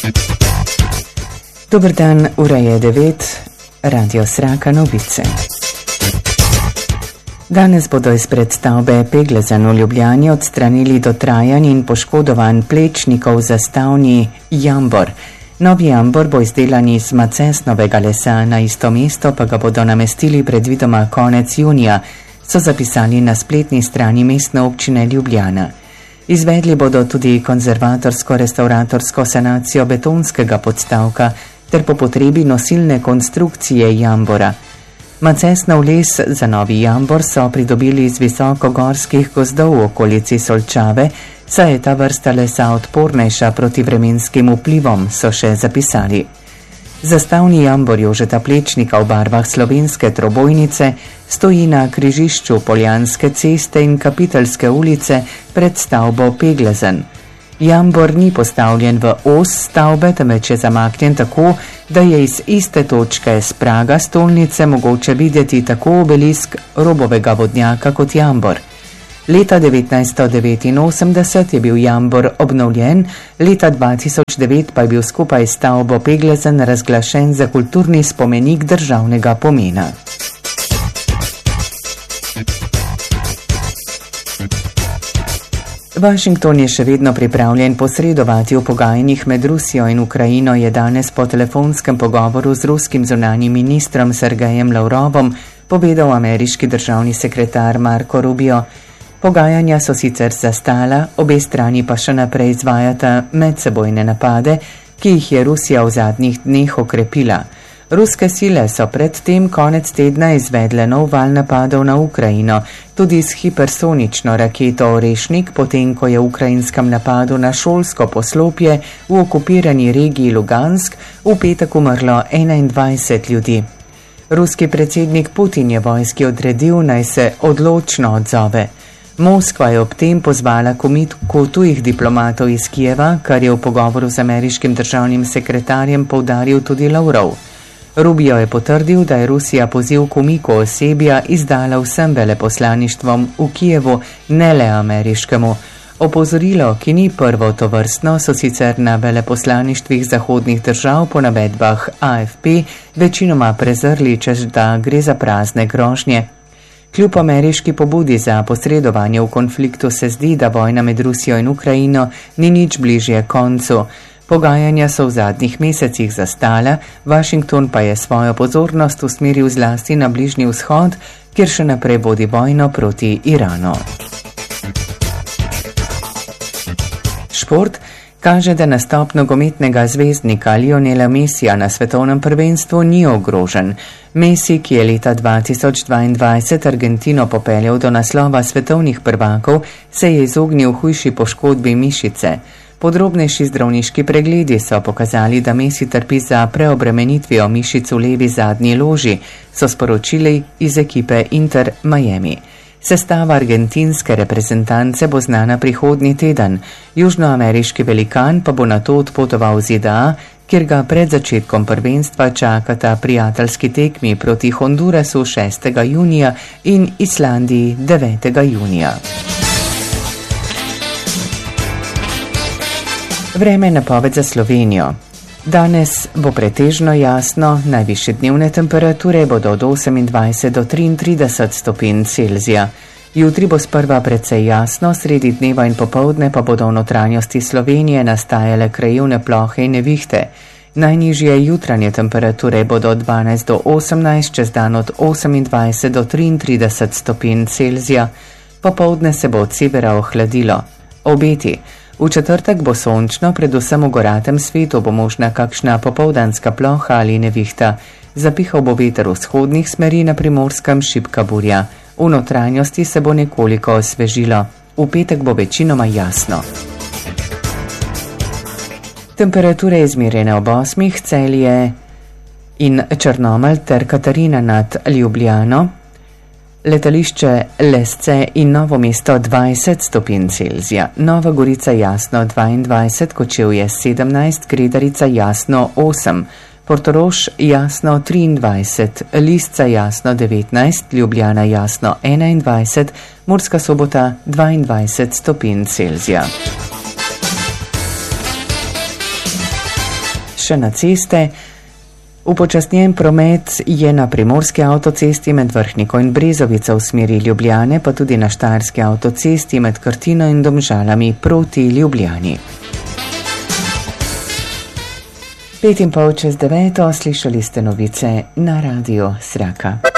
Dober dan, ura je 9, Radio Sraka novice. Danes bodo izpred stavbe Peglezen v Ljubljani odstranili dotrajan in poškodovan plečnikov zastavni jambor. Novi jambor bo izdelan iz macesnovega lesa, na isto mesto pa ga bodo namestili predvidoma konec junija, so zapisali na spletni strani Mestne občine Ljubljana. Izvedli bodo tudi konzervatorsko-restauratorsko sanacijo betonskega podstavka ter po potrebi nosilne konstrukcije jambora. Macesnov les za novi jambor so pridobili iz visokogorskih gozdov v okolici Solčave, saj je ta vrsta lesa odpornejša proti vremenskim vplivom, so še zapisali. Zastavni jambor Jožeta Plečnika v barvah slovenske trobojnice stoji na križišču Poljanske ceste in Kapiteljske ulice pred stavbo Peglezen. Jambor ni postavljen v os stavbe, temveč je zamaknjen tako, da je iz iste točke s praga stolnice mogoče videti tako obelisk robovega vodnjaka kot jambor. Leta 1989 je bil jambor obnovljen, leta 2009 pa je bil skupaj s stavbo Peglezen razglašen za kulturni spomenik državnega pomena. Washington je še vedno pripravljen posredovati v pogajanjih med Rusijo in Ukrajino, je danes po telefonskem pogovoru z ruskim zunanjim ministrom Sergejem Lavrovom povedal ameriški državni sekretar Marco Rubio. Pogajanja so sicer zastala, obe strani pa še naprej izvajata medsebojne napade, ki jih je Rusija v zadnjih dneh okrepila. Ruske sile so predtem konec tedna izvedle nov val napadov na Ukrajino, tudi s hipersonično raketo Orešnik, potem ko je v ukrajinskem napadu na šolsko poslopje v okupirani regiji Lugansk v petek umrlo 21 ljudi. Ruski predsednik Putin je vojski odredil, naj se odločno odzove. Moskva je ob tem pozvala komitku tujih diplomatov iz Kijeva, kar je v pogovoru z ameriškim državnim sekretarjem poudaril tudi Lavrov. Rubio je potrdil, da je Rusija poziv k umiku osebja izdala vsem veleposlaništvom v Kijevu, ne le ameriškemu. Opozorilo, ki ni prvo tovrstno, so sicer na veleposlaništvih zahodnih držav po navedbah AFP večinoma prezrli, češ da gre za prazne grožnje. Kljub ameriški pobudi za posredovanje v konfliktu se zdi, da vojna med Rusijo in Ukrajino ni nič bližje koncu. Pogajanja so v zadnjih mesecih zastala, Washington pa je svojo pozornost usmeril zlasti na Bližnji vzhod, kjer še naprej vodi vojno proti Iranu. Šport kaže, da nastop nogometnega zvezdnika Lionela Messija na svetovnem prvenstvu ni ogrožen. Messi, ki je leta 2022 Argentino popeljal do naslova svetovnih prvakov, se je izognil hujši poškodbi mišice. Podrobnejši zdravniški pregledi so pokazali, da Messi trpi za preobremenitvijo mišic v levi zadnji loži, so sporočili iz ekipe Inter Miami. Sestava argentinske reprezentance bo znana prihodnji teden. Južnoameriški velikan pa bo nato odpotoval v ZDA, kjer ga pred začetkom prvenstva čakata prijateljski tekmi proti Hondurasu 6. junija in Islandiji 9. junija. Vreme napoved za Slovenijo. Danes bo pretežno jasno, najvišje dnevne temperature bodo od 28 do 33 stopinj Celzija. Jutri bo sprva precej jasno, sredi dneva in popoldne pa bodo v notranjosti Slovenije nastajale krajevne plohe in nevihte. Najnižje jutranje temperature bodo od 12 do 18, čez dan od 28 do 33 stopinj Celzija. Popoldne se bo od severa ohladilo. Obeti. V četrtek bo sončno, predvsem v goratem svetu bo možna kakšna popoldanska ploha ali nevihta. Zapihal bo veter vzhodnih smeri, na Primorskem šibka burja. V notranjosti se bo nekoliko osvežilo. V petek bo večinoma jasno. Temperature izmerjene ob 8, Celje in Črnomelj ter Katarina nad Ljubljano. Letališče Lesce in Novo mesto 20 stopinj Celzija, Nova Gorica jasno 22, Kočevje 17, Gredarica jasno 8, Portorož jasno 23, Lisca jasno 19, Ljubljana jasno 21, Murska Sobota 22 stopinj Celzija. še na ceste. Upočasnjen promet je na primorski avtocesti med Vrhniko in Brezovico v smeri Ljubljane, pa tudi na štajerski avtocesti med Krtino in Domžalami proti Ljubljani. 8:05, slišali ste novice na Radiu Sraka.